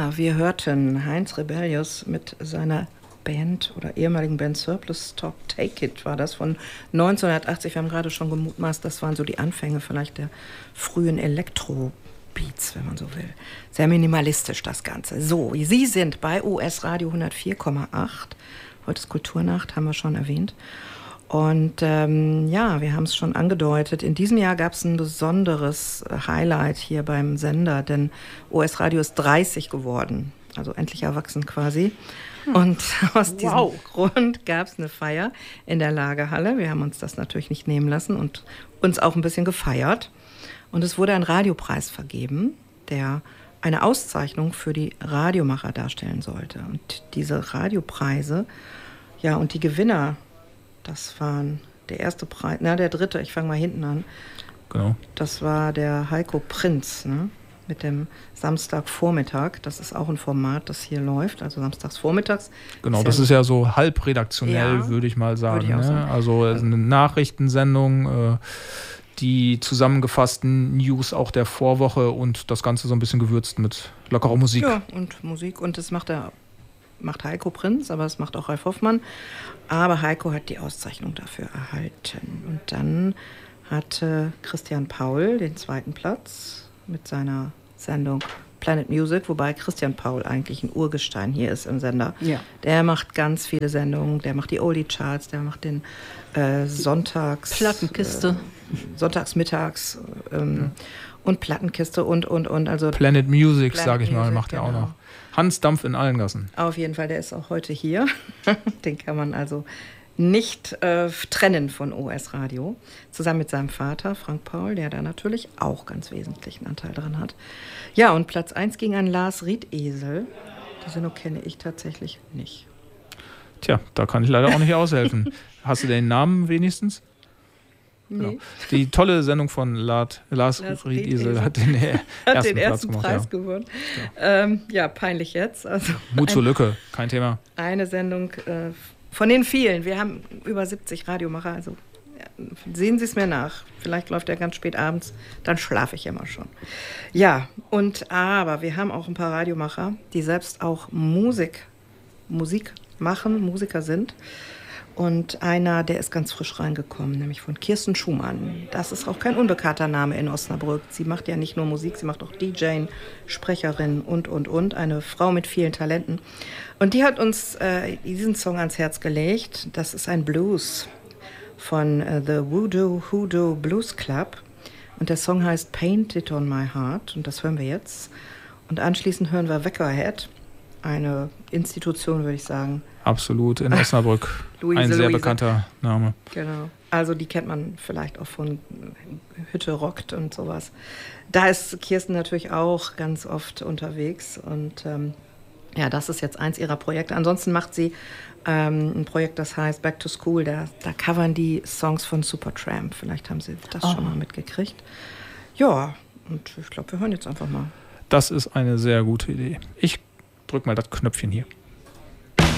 Ja, wir hörten Heinz Rebellius mit seiner Band oder ehemaligen Band Surplus Stock Take It war das von 1980. Wir haben gerade schon gemutmaßt, das waren so die Anfänge vielleicht der frühen Elektro-Beats, wenn man so will. Sehr minimalistisch das Ganze. So, Sie sind bei US Radio 104,8. Heute ist Kulturnacht, haben wir schon erwähnt. Und ja, wir haben es schon angedeutet, in diesem Jahr gab es ein besonderes Highlight hier beim Sender, denn US Radio ist 30 geworden, also endlich erwachsen quasi. Und aus diesem Grund gab es eine Feier in der Lagerhalle. Wir haben uns das natürlich nicht nehmen lassen und uns auch ein bisschen gefeiert. Und es wurde ein Radiopreis vergeben, der eine Auszeichnung für die Radiomacher darstellen sollte. Und diese Radiopreise, ja, und die Gewinner, das waren der erste Preis, der dritte, ich fange mal hinten an. Genau. Das war der Heiko Prinz, ne? Mit dem Samstagvormittag. Das ist auch ein Format, das hier läuft, also samstags vormittags. Genau, das ist ja so halb redaktionell, würde ich mal sagen. Würde ich auch sagen. Also eine Nachrichtensendung, die zusammengefassten News auch der Vorwoche und das Ganze so ein bisschen gewürzt mit lockerer Musik. Ja, und Musik. Und das macht Heiko Prinz, aber es macht auch Ralf Hoffmann. Aber Heiko hat die Auszeichnung dafür erhalten. Und dann hatte Christian Paul den zweiten Platz mit seiner Sendung Planet Music, wobei Christian Paul eigentlich ein Urgestein hier ist im Sender. Ja. Der macht ganz viele Sendungen, der macht die Oldie-Charts, der macht den Plattenkiste. Sonntagsmittags und Plattenkiste und. Also Planet Music, sage ich mal, macht er auch noch. Hans Dampf in allen Gassen. Auf jeden Fall, der ist auch heute hier. Den kann man also nicht trennen von US Radio. Zusammen mit seinem Vater, Frank Paul, der da natürlich auch ganz wesentlichen Anteil dran hat. Ja, und Platz 1 ging an Lars Riedesel. Die Sendung kenne ich tatsächlich nicht. Tja, da kann ich leider auch nicht aushelfen. Hast du den Namen wenigstens? Nee. Genau. Die tolle Sendung von Lars Riedesel hat den ersten Preis gewonnen. Ja, peinlich jetzt. Also Mut zur Lücke, kein Thema. Eine Sendung von den vielen. Wir haben über 70 Radiomacher, also sehen Sie es mir nach. Vielleicht läuft er ganz spät abends, dann schlafe ich immer schon. Ja, aber wir haben auch ein paar Radiomacher, die selbst auch Musik machen, Musiker sind. Und einer, der ist ganz frisch reingekommen, nämlich von Kirsten Schumann. Das ist auch kein unbekannter Name in Osnabrück. Sie macht ja nicht nur Musik, sie macht auch DJing, Sprecherin und. Eine Frau mit vielen Talenten. Und die hat uns diesen Song ans Herz gelegt. Das ist ein Blues von The Voodoo Hoodoo Blues Club. Und der Song heißt Paint It On My Heart. Und das hören wir jetzt. Und anschließend hören wir Weckerhead. Eine Institution, würde ich sagen. Absolut, in Osnabrück. Ein sehr bekannter Name. Genau. Also die kennt man vielleicht auch von Hütte rockt und sowas. Da ist Kirsten natürlich auch ganz oft unterwegs. Und ja, das ist jetzt eins ihrer Projekte. Ansonsten macht sie ein Projekt, das heißt Back to School. Da covern die Songs von Supertramp. Vielleicht haben Sie das schon mal mitgekriegt. Ja, und ich glaube, wir hören jetzt einfach mal. Das ist eine sehr gute Idee. Ich drück mal das Knöpfchen hier.